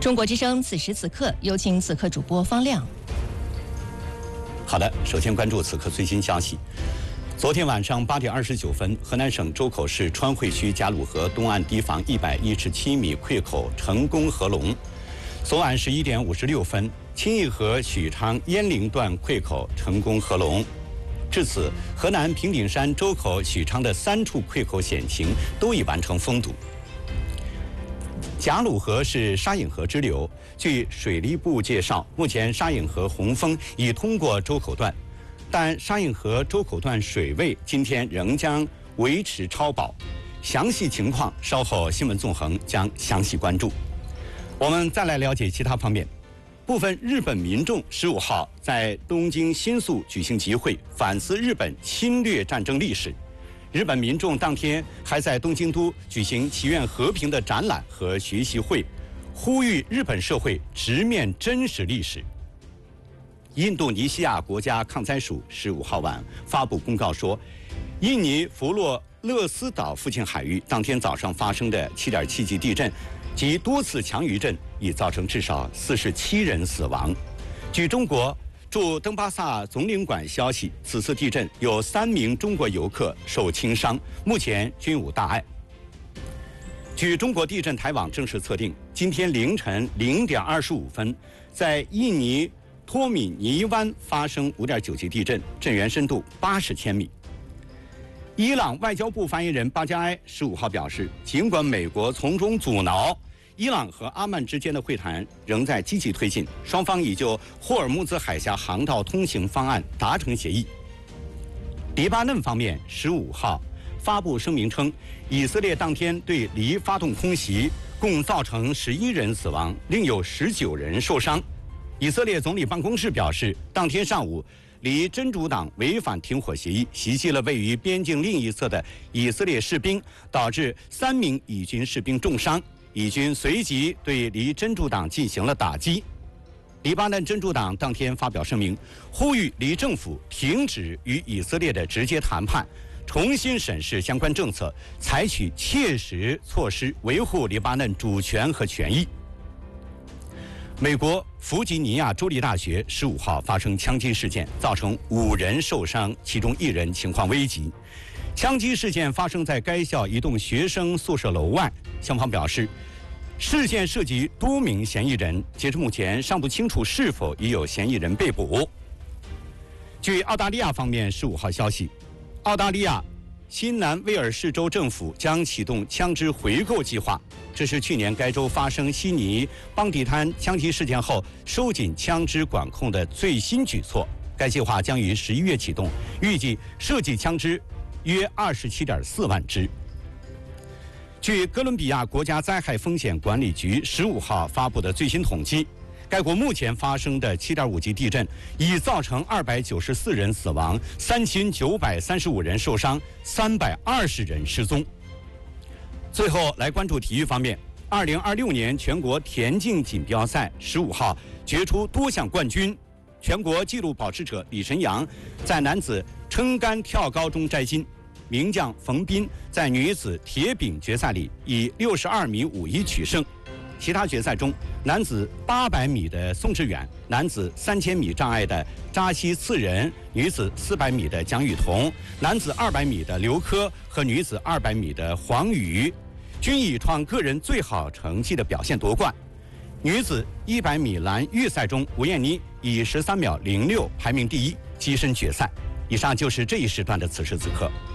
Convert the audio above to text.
中国之声此时此刻，有请此刻主播方亮。 好的，首先关注此刻最新消息。昨天晚上8点29分，河南省周口市川汇区贾鲁河东岸堤防117米溃口成功合龙。昨晚11点56分，清义河许昌鄢陵段溃口成功合龙。至此，河南平顶山、周口、许昌的3处溃口险情都已完成封堵。贾鲁河是沙引河支流，据水利部介绍，目前沙引河洪峰已通过周口段，但沙引河周口段水位今天仍将维持超保，详细情况稍后新闻纵横将详细关注。我们再来了解其他方面。部分日本民众15号在东京新宿举行集会，反思日本侵略战争历史。日本民众当天还在东京都举行祈愿和平的展览和学习会，呼吁日本社会直面真实历史。印度尼西亚国家抗灾署15号晚发布公告说，印尼弗洛勒斯岛附近海域当天早上发生的7.7级地震及多次强余震已造成至少47人死亡。据中国驻登巴萨总领馆消息，此次地震有3名中国游客受轻伤，目前均无大碍。据中国地震台网正式测定，今天凌晨0点25分，在印尼托米尼湾发生5.9级地震，震源深度80千米。伊朗外交部发言人巴加埃15号表示，尽管美国从中阻挠，伊朗和阿曼之间的会谈仍在积极推进，双方已就霍尔木兹海峡航道通行方案达成协议。黎巴嫩方面15号发布声明称，以色列当天对黎发动空袭，共造成11人死亡，另有19人受伤。以色列总理办公室表示，当天上午，黎真主党违反停火协议，袭击了位于边境另一侧的以色列士兵，导致3名以军士兵重伤。以军随即对黎真主党进行了打击。黎巴嫩真主党当天发表声明，呼吁黎政府停止与以色列的直接谈判，重新审视相关政策，采取切实措施维护黎巴嫩主权和权益。美国弗吉尼亚州立大学15号发生枪击事件，造成5人受伤，其中1人情况危急。枪击事件发生在该校一栋学生宿舍楼外，校方表示，事件涉及多名嫌疑人，截至目前尚不清楚是否已有嫌疑人被捕。据澳大利亚方面15号消息，澳大利亚新南威尔士州政府将启动枪支回购计划，这是去年该州发生悉尼邦迪滩枪击事件后收紧枪支管控的最新举措。该计划将于11月启动，预计涉及枪支约27.4万支。据哥伦比亚国家灾害风险管理局15号发布的最新统计，该国目前发生的7.5级地震已造成294人死亡，3935人受伤，320人失踪。最后来关注体育方面，2026年全国田径锦标赛15号决出多项冠军，全国纪录保持者李晨阳在男子撑杆跳高中摘金，名将冯彬在女子铁饼决赛里以62米51取胜。其他决赛中，男子800米的宋志远，男子3000米障碍的扎西次仁，女子400米的蒋雨桐，男子200米的刘科和女子200米的黄宇，均以创个人最好成绩的表现夺冠。女子100米栏预赛中，吴艳妮以13秒06排名第1，跻身决赛。以上就是这一时段的此时此刻。